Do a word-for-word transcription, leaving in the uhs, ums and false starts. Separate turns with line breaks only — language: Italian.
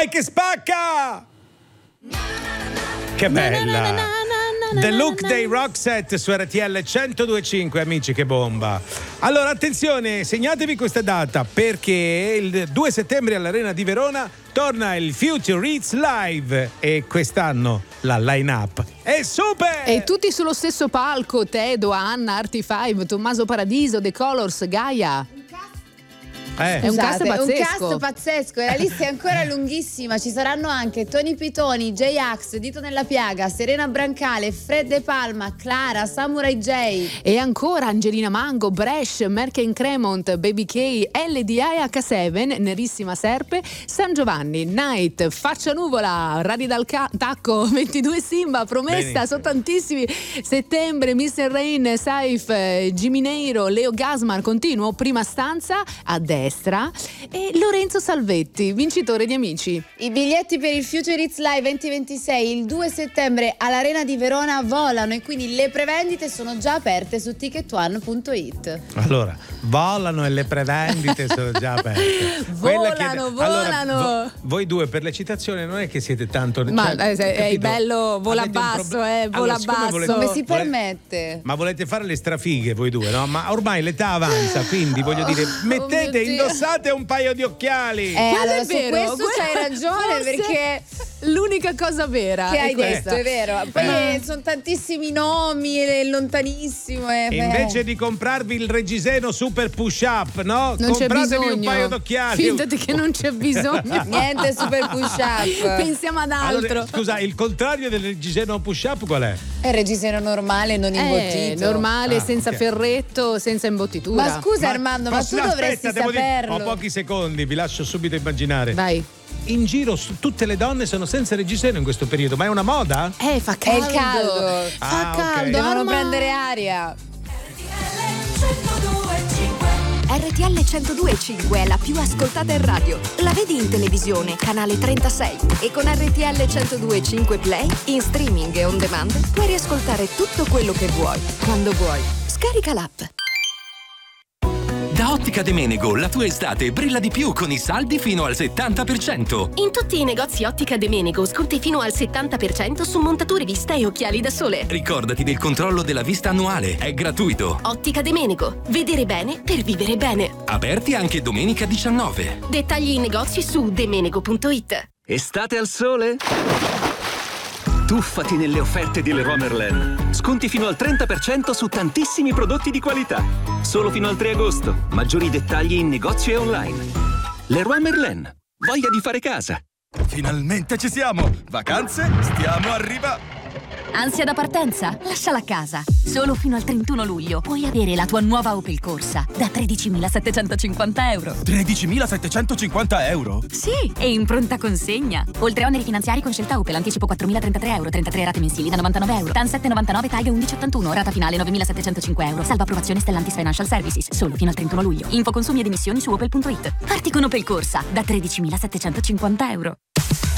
Vai che spacca! Che bella! The Look dei Roxette su R T L centodue e cinque, amici, che bomba. Allora attenzione, segnatevi questa data, perché il due settembre all'Arena di Verona torna il Future Hits Live e quest'anno la line-up è super!
E tutti sullo stesso palco: Tedo, Anna, Artie five, Tommaso Paradiso, The Colors, Gaia.
Eh.
È un cast
Scusate,
pazzesco.
un cast pazzesco, e la lista è ancora lunghissima. Ci saranno anche Tony Pitoni, J-Ax, Dito nella Piaga, Serena Brancale, Fred De Palma, Clara, Samurai J.
E ancora Angelina Mango, Bresh, Merken Cremont, Baby K, L D I H sette, Nerissima Serpe, San Giovanni, Night, Faccia Nuvola, Radi dal ca- Tacco, ventidue Simba, Promessa,
Benissimo.
sono tantissimi. Settembre, mister Rain, Saif, Jimmy Neiro, Leo Gasmar, continuo, Prima Stanza, a destra, e Lorenzo Salvetti, vincitore di Amici.
I biglietti per il Future Hits Live duemilaventisei il due settembre all'Arena di Verona volano, e quindi le prevendite sono già aperte su ticket one punto it.
Allora, volano e le prevendite sono già aperte. Quella
Volano,
che- allora,
volano.
vo- voi due per l'eccitazione non è che siete tanto...
Ma
cioè,
eh, se- è
capito?
bello, vola
Avete un
basso,
proble-
eh, vola
Allora, siccome
basso.
volete-
Come si
vole-
permette?
Ma volete fare le strafighe voi due, no? Ma ormai l'età avanza, quindi voglio dire,
Oh
mettete,
mio Dio.
indossate un paio di occhiali.
Eh,
Quello
allora
è
su
vero,
questo
quello-
c'hai ragione,
forse
perché
l'unica cosa vera
che
è
hai
questa.
detto è vero. Poi
Eh.
eh, sono tantissimi nomi, è lontanissimo. E
E invece di comprarvi il Regiseno Super Push Up, no?
Non c'è
Compratevi
bisogno.
un paio d'occhiali.
Fidati che non c'è bisogno.
niente super push up.
Pensiamo ad altro.
Allora, scusa, il contrario del Regiseno Push Up qual è?
È il reggiseno normale, non
Eh,
imbottito.
normale,
Ah,
senza
ok.
ferretto, senza imbottitura.
Ma scusa Armando, ma, tu
aspetta,
dovresti
devo dire-
saperlo.
ho pochi secondi, vi lascio subito immaginare.
Vai.
In giro su- tutte le donne sono senza Regiseno in questo periodo, ma è una moda?
Eh, fa
È
caldo.
il caldo.
Fa
Ah, ok.
caldo.
Devono
Arma-
prendere aria.
R T L centodue e cinque è la più ascoltata in radio. La vedi in televisione, canale trentasei. E con R T L centodue e cinque Play, in streaming e on demand, puoi riascoltare tutto quello che vuoi, quando vuoi. Scarica l'app.
Da Ottica De Menego la tua estate brilla di più con i saldi fino al settanta per cento.
In tutti i negozi Ottica De Menego sconti fino al settanta per cento su montature vista e occhiali da sole.
Ricordati del controllo della vista annuale, è gratuito.
Ottica De Menego, vedere bene per vivere bene.
Aperti anche domenica diciannove.
Dettagli in negozi su demenego punto it.
Estate al sole? Tuffati nelle offerte di Leroy Merlin. Sconti fino al trenta per cento su tantissimi prodotti di qualità. Solo fino al tre agosto. Maggiori dettagli in negozio e online. Leroy Merlin. Voglia di fare casa.
Finalmente ci siamo! Vacanze? Stiamo arrivando!
Ansia da partenza? Lasciala a casa. Solo fino al trentuno luglio puoi avere la tua nuova Opel Corsa da tredicimilasettecentocinquanta euro.
tredicimilasettecentocinquanta euro?
Sì, e in pronta consegna. Oltre a oneri finanziari con scelta Opel, anticipo quattromilatrentatré euro, trentatré rate mensili da novantanove euro. T A N sette virgola novantanove, taglia undici virgola ottantuno, rata finale novemilasettecentocinque euro. Salva approvazione Stellantis Financial Services, solo fino al trentuno luglio. Info consumi ed emissioni su opel punto it. Parti con Opel Corsa da tredicimilasettecentocinquanta euro.